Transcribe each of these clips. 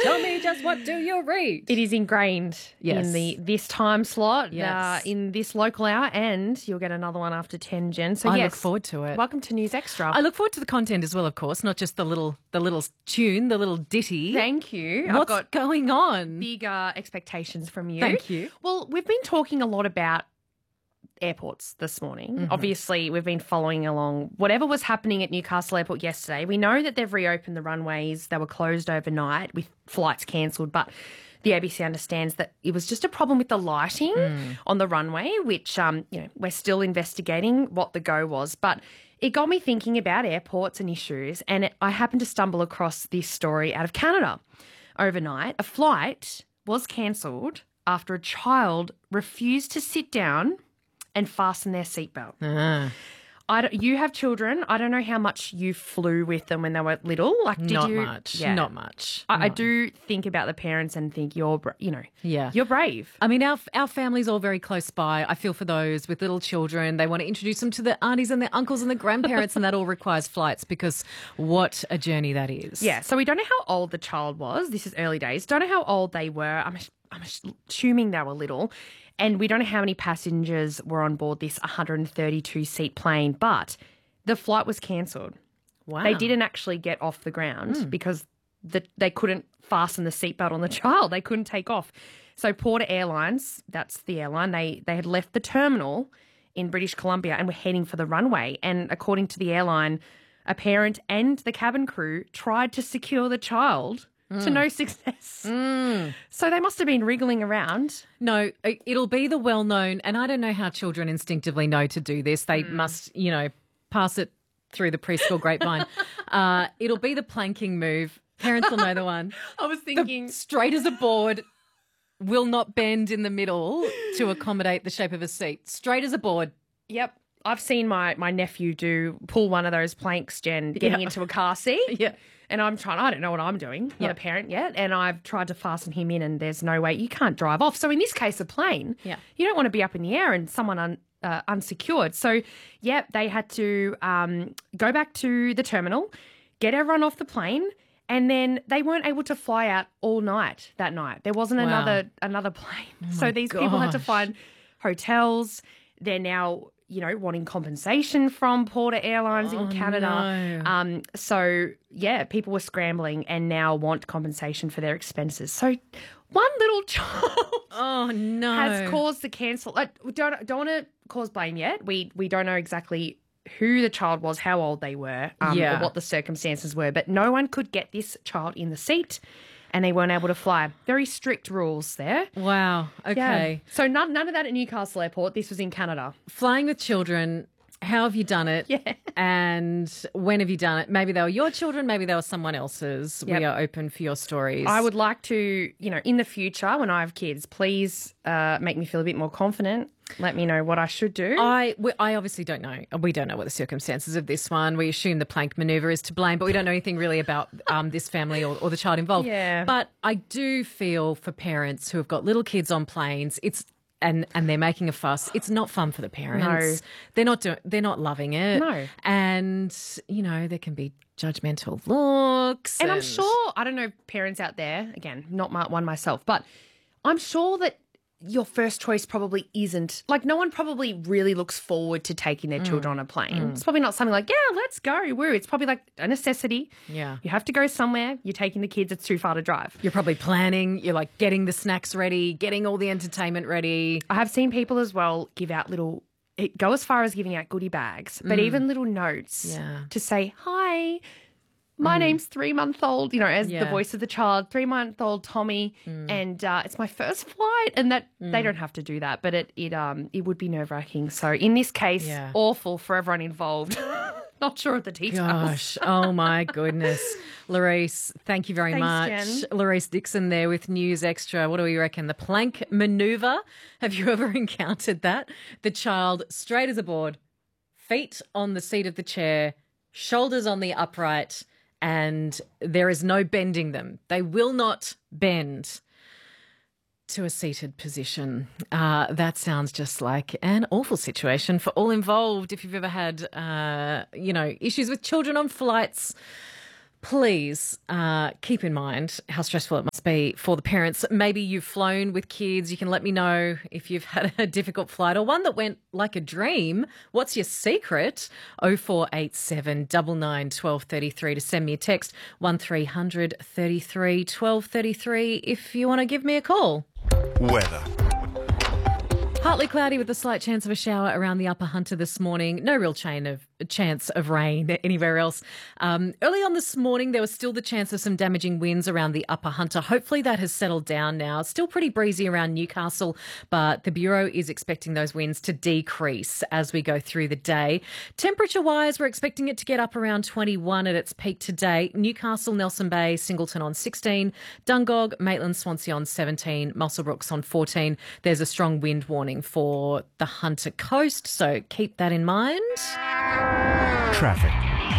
Tell me just what do you read? It is ingrained in this time slot, in this local hour, and you'll get another one after 10, Jen. So I look forward to it. Welcome to News Extra. I look forward to the content as well, of course, not just the little tune, the little ditty. Thank you. What's going on? Bigger expectations from you. Thank you. Well, we've been talking a lot about airports this morning. Mm-hmm. Obviously, we've been following along whatever was happening at Newcastle Airport yesterday. We know that they've reopened the runways. They were closed overnight with flights cancelled, but the ABC understands that it was just a problem with the lighting on the runway, which we're still investigating what the go was. But it got me thinking about airports and issues, and I happened to stumble across this story out of Canada. Overnight, a flight was cancelled after a child refused to sit down and fasten their seatbelt. You have children. I don't know how much you flew with them when they were little. Not much. Yeah. Not much. I do think about the parents and think you're brave. I mean, our family's all very close by. I feel for those with little children. They want to introduce them to the aunties and their uncles and the grandparents, and that all requires flights because what a journey that is. Yeah. So we don't know how old the child was. This is early days. Don't know how old they were. I'm assuming they were little. And we don't know how many passengers were on board this 132-seat plane, but the flight was cancelled. Wow. They didn't actually get off the ground because they couldn't fasten the seatbelt on the child. They couldn't take off. So Porter Airlines, that's the airline, they had left the terminal in British Columbia and were heading for the runway. And according to the airline, a parent and the cabin crew tried to secure the child to no success. So they must have been wriggling around. No, it'll be the well-known, and I don't know how children instinctively know to do this. They must, pass it through the preschool grapevine. It'll be the planking move. Parents will know the one. I was thinking straight as a board, will not bend in the middle to accommodate the shape of a seat. Straight as a board. Yep. I've seen my nephew pull one of those planks, Jen, getting into a car seat. Yeah. And I don't know what I'm doing, not a parent yet, and I've tried to fasten him in and there's no way, you can't drive off. So in this case, a plane, you don't want to be up in the air and someone unsecured. So, they had to go back to the terminal, get everyone off the plane, and then they weren't able to fly out all night that night. There wasn't another plane. So these people had to find hotels. They're now wanting compensation from Porter Airlines in Canada. No. People were scrambling and now want compensation for their expenses. So one little child has caused the cancel. Don't want to cause blame yet. We don't know exactly who the child was, how old they were, or what the circumstances were. But no one could get this child in the seat. And they weren't able to fly. Very strict rules there. Wow. Okay. Yeah. So none of that at Newcastle Airport. This was in Canada. Flying with children, how have you done it? Yeah. And when have you done it? Maybe they were your children, maybe they were someone else's. Yep. We are open for your stories. I would like to, in the future when I have kids, please make me feel a bit more confident. Let me know what I should do. I obviously don't know. We don't know what the circumstances of this one. We assume the plank manoeuvre is to blame, but we don't know anything really about this family or the child involved. Yeah. But I do feel for parents who have got little kids on planes, and they're making a fuss. It's not fun for the parents. No. They're not loving it. No. And, there can be judgmental looks. And I'm sure, I don't know parents out there, again, not one myself, but I'm sure that your first choice probably isn't, no one probably really looks forward to taking their children on a plane. It's probably not something like, let's go, woo. It's probably like a necessity. Yeah. You have to go somewhere. You're taking the kids. It's too far to drive. You're probably planning. You're getting the snacks ready, getting all the entertainment ready. I have seen people as well give out go as far as giving out goodie bags, but even little notes to say, hi, my name's 3-month-old, as the voice of the child, 3-month-old Tommy, and it's my first flight, and that they don't have to do that, but it would be nerve-wracking. So in this case, awful for everyone involved. Not sure of the details. Gosh, oh my goodness. Larice, thank you very much. Jen. Larice Dixon there with News Extra. What do we reckon? The plank manoeuvre. Have you ever encountered that? The child straight as a board, feet on the seat of the chair, shoulders on the upright, and there is no bending them. They will not bend to a seated position. That sounds just like an awful situation for all involved. If you've ever had, issues with children on flights, Please keep in mind how stressful it must be for the parents. Maybe you've flown with kids. You can let me know if you've had a difficult flight or one that went like a dream. What's your secret? 0487 99 12 33 to send me a text. 1300 33 12 33 if you want to give me a call. Weather. Partly cloudy with a slight chance of a shower around the Upper Hunter this morning. No real chance of rain anywhere else. Early on this morning, there was still the chance of some damaging winds around the Upper Hunter. Hopefully that has settled down now. Still pretty breezy around Newcastle, but the Bureau is expecting those winds to decrease as we go through the day. Temperature-wise, we're expecting it to get up around 21 at its peak today. Newcastle, Nelson Bay, Singleton on 16, Dungog, Maitland, Swansea on 17, Muswellbrooks on 14. There's a strong wind warning for the Hunter Coast, so keep that in mind. Traffic.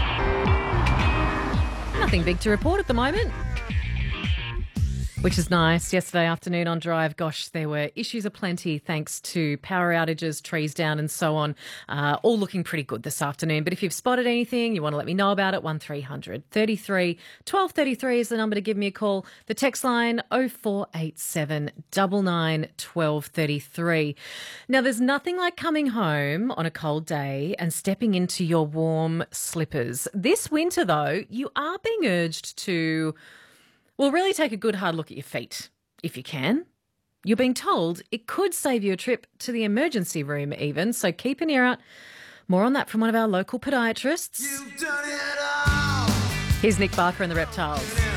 Nothing big to report at the moment, which is nice. Yesterday afternoon on Drive, gosh, there were issues aplenty thanks to power outages, trees down and so on. All looking pretty good this afternoon. But if you've spotted anything, you want to let me know about it, 1300 33 12 33 is the number to give me a call. The text line 0487 99 12 33. Now, there's nothing like coming home on a cold day and stepping into your warm slippers. This winter, though, you are being urged to... well, really take a good hard look at your feet, if you can. You're being told it could save you a trip to the emergency room even, so keep an ear out. More on that from one of our local podiatrists. Here's Nick Barker and the Reptiles.